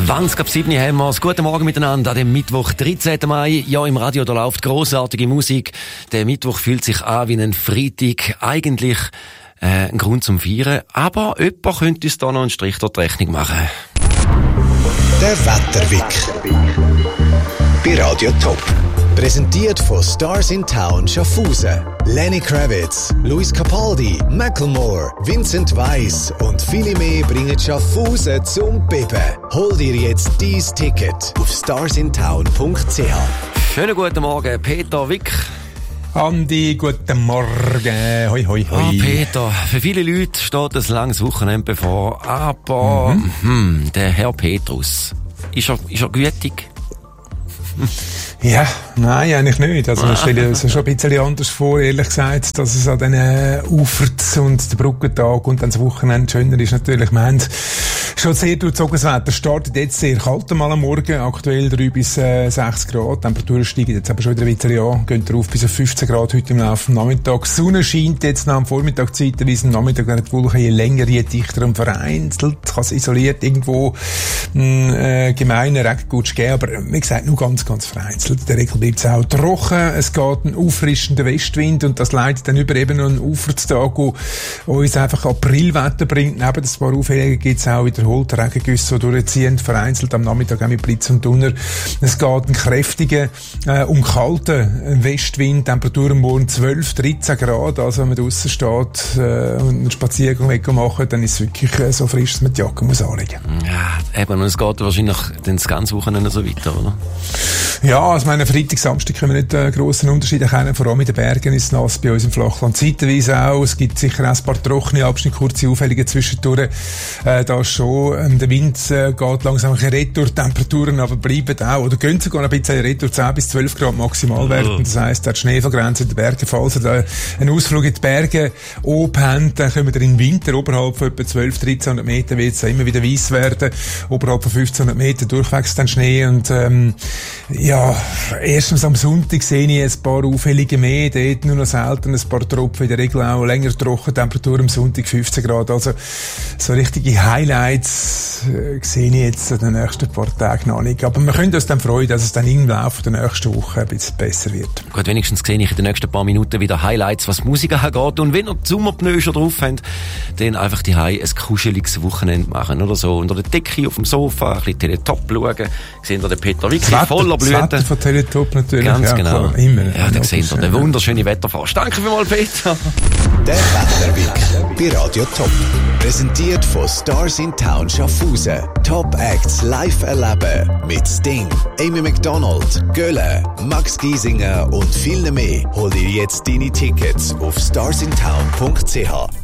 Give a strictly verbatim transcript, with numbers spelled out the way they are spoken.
zwanzig ab sieben haben wir es. Guten Morgen miteinander an dem Mittwoch, dreizehnten Mai. Ja, im Radio, da läuft grossartige Musik. Der Mittwoch fühlt sich an wie ein Freitag. Eigentlich äh, ein Grund zum Feiern. Aber jemand könnte uns da noch einen Strich durch die Rechnung machen. Der Wetterwick bei Radio Top. Präsentiert von Stars in Town Schaffhausen. Lenny Kravitz, Luis Capaldi, Macklemore, Vincent Weiss und viele mehr bringen Schaffhausen zum Beben. Hol dir jetzt dein Ticket auf starsintown punkt c h. Schönen guten Morgen, Peter Wick. Andi, guten Morgen. Hoi, hoi, hoi. Ah, Peter, für viele Leute steht ein langes Wochenende bevor. Aber mhm. hm, der Herr Petrus, ist er, ist er gütig? Ja, nein, eigentlich nicht. Also, ich stelle es schon ein bisschen anders vor, ehrlich gesagt, dass es an den Ufert und den Brückentag und dann das Wochenende schöner ist. Natürlich, wir haben schon sehr durchzogenes Wetter. Startet jetzt sehr kalt mal am Morgen, aktuell drei bis sechs Grad. Temperaturen steigen jetzt aber schon wieder ein bisschen an, gehen drauf bis auf fünfzehn Grad heute im Laufe des Nachmittags. Die Sonne scheint jetzt noch am Vormittag zeitweise. Am Nachmittag werden die Wolken je länger, je dichter und vereinzelt. Kann es isoliert irgendwo einen äh, gemeinen Regenguss geben, aber wie gesagt, nur ganz, ganz vereinzelt. In der Regel bleibt es auch trocken. Es geht ein auffrischender Westwind und das leitet dann über eben noch einen Ufertag, der uns einfach Aprilwetter bringt. Neben ein paar Aufhellungen gibt es auch wiederholt Regengüsse, die durchziehen, vereinzelt am Nachmittag auch mit Blitz und Donner. Es geht einen kräftigen äh, und kalten Westwind. Temperaturen morgen zwölf, dreizehn Grad. Also wenn man draussen steht äh, und einen Spaziergang machen, dann ist es wirklich äh, so frisch, dass man die Jacke muss anlegen muss. Ja, eben, und es geht wahrscheinlich dann das ganze Wochenende so weiter, oder? Ja, also meine Freitag, Samstag können wir nicht einen grossen Unterschied erkennen. Vor allem in den Bergen ist es nass, bei uns im Flachland zeitweise auch. Es gibt sicher auch ein paar trockene Abschnitte, kurze Aufhellungen zwischendurch. Äh, da schon. Ähm, der Wind äh, geht langsam ein bisschen retour, Temperaturen aber bleiben auch, oder gehen sogar ein bisschen retour, zehn bis zwölf Grad Maximalwert. Oh. Und das heisst, der Schneefallgrenze in den Bergen, falls ihr da einen Ausflug in die Berge oben habt, dann kommt ihr im Winter oberhalb von etwa zwölf, dreizehnhundert Meter wird es immer wieder weiss werden. Oberhalb von fünfzehnhundert Meter durchwächst dann Schnee und ähm, ja, erstens am Sonntag sehe ich ein paar Aufhellungen mehr, dort nur noch selten ein paar Tropfen, in der Regel auch länger trocken, Temperatur am Sonntag fünfzehn Grad, also so richtige Highlights äh, sehe ich jetzt in den nächsten paar Tagen noch nicht, aber wir können uns dann freuen, dass es dann im Laufe der nächsten Woche ein bisschen besser wird. Gut, wenigstens sehe ich in den nächsten paar Minuten wieder Highlights, was Musik angeht, und wenn ihr die Sommerpneu schon drauf habt, dann einfach die Hause ein kuscheliges Wochenende machen oder so, unter der Decke auf dem Sofa, ein bisschen Teletop schauen, sehen ihr den Peter Wick voller Blüten. Von Teletop natürlich. Ganz ja, genau. Klar, immer. Ja, dann seht ihr den wunderschönen Wetterfrosch. Danke vielmals, Peter. Der Wetterwick bei Radio Top. Präsentiert von Stars in Town Schaffhausen. Top Acts live erleben mit Sting, Amy McDonald, Gölle, Max Giesinger und vielen mehr. Hol dir jetzt deine Tickets auf starsintown punkt c h.